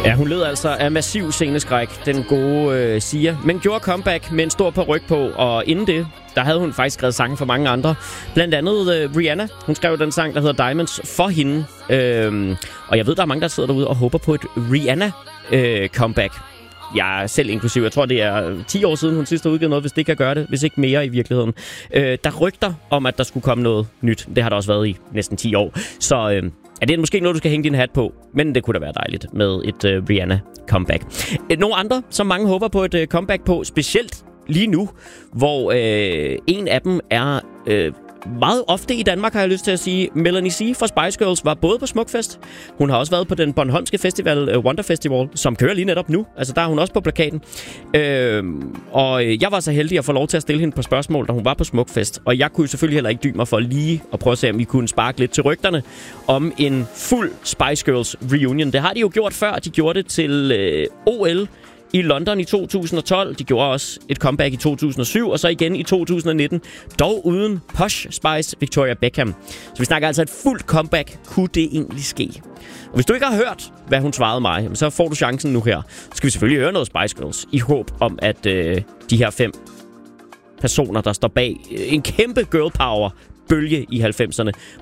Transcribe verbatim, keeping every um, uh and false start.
Ja, hun led altså af massiv sceneskræk, den gode øh, Sia, men gjorde comeback med en stor paryk på, og inden det, der havde hun faktisk skrevet sange for mange andre. Blandt andet øh, Rihanna. Hun skrev den sang, der hedder Diamonds, for hende. Øhm, og jeg ved, der er mange, der sidder derude og håber på et Rihanna-comeback. Øh, jeg er selv inklusiv. Jeg tror, det er ti år siden, hun sidst har udgivet noget, hvis det kan gøre det. Hvis ikke mere i virkeligheden. Øh, der rygter om, at der skulle komme noget nyt. Det har der også været i næsten ti år. Så øh, er det måske noget, du skal hænge din hat på. Men det kunne da være dejligt med et øh, Rihanna-comeback. Nogle andre, som mange håber på et øh, comeback på, specielt lige nu, hvor øh, en af dem er øh, meget ofte i Danmark, har jeg lyst til at sige. Melanie C. fra Spice Girls var både på Smukfest. Hun har også været på den Bornholmske festival, uh, Wonder Festival, som kører lige netop nu. Altså, der er hun også på plakaten. Øh, og jeg var så heldig at få lov til at stille hende på spørgsmål, da hun var på Smukfest. Og jeg kunne selvfølgelig heller ikke dybe mig for lige at prøve at se, om vi kunne sparke lidt til rygterne om en fuld Spice Girls reunion. Det har de jo gjort før. De gjorde det til øh, O L i London i to tusind og tolv. De gjorde også et comeback i to tusind og syv, og så igen i to tusind og nitten. Dog uden Posh Spice Victoria Beckham. Så vi snakker altså et fuldt comeback. Kunne det egentlig ske? Og hvis du ikke har hørt, hvad hun svarede mig, så får du chancen nu her. Så skal vi selvfølgelig høre noget Spice Girls, i håb om, at øh, de her fem personer, der står bag en kæmpe girl power bølge i halvfemserne,